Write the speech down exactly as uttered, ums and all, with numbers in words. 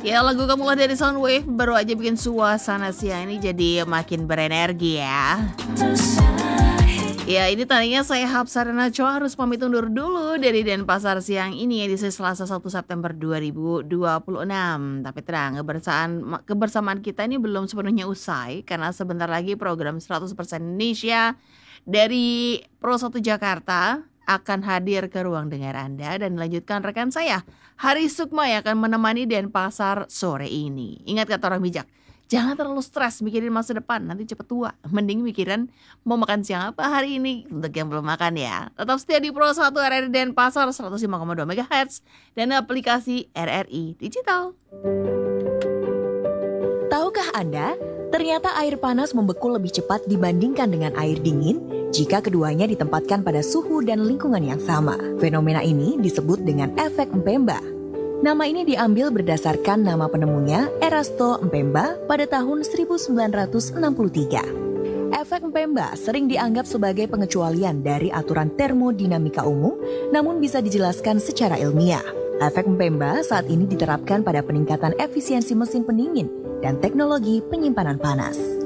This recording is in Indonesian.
Ya lagu kamu lah dari Soundwave baru aja bikin suasana siang ini jadi makin berenergi ya. Ya ini tadinya saya Hapsara Nachwa harus pamit undur dulu dari Denpasar siang ini edisi Selasa satu September dua ribu dua puluh enam. Tapi tenang, kebersamaan, kebersamaan kita ini belum sepenuhnya usai karena sebentar lagi program seratus persen Indonesia dari Pro satu Jakarta akan hadir ke ruang dengar Anda dan dilanjutkan rekan saya, Hari Sukma yang akan menemani Denpasar sore ini. Ingat kata orang bijak, jangan terlalu stres mikirin masa depan, nanti cepet tua. Mending mikirin mau makan siang apa hari ini untuk yang belum makan ya. Tetap setia di Pro satu R R I Denpasar seratus lima koma dua megahertz dan aplikasi R R I Digital. Tahukah Anda, ternyata air panas membeku lebih cepat dibandingkan dengan air dingin jika keduanya ditempatkan pada suhu dan lingkungan yang sama. Fenomena ini disebut dengan efek Mpemba. Nama ini diambil berdasarkan nama penemunya, Erasto Mpemba, pada tahun seribu sembilan ratus enam puluh tiga. Efek Mpemba sering dianggap sebagai pengecualian dari aturan termodinamika umum, namun bisa dijelaskan secara ilmiah. Efek Mpemba saat ini diterapkan pada peningkatan efisiensi mesin pendingin dan teknologi penyimpanan panas.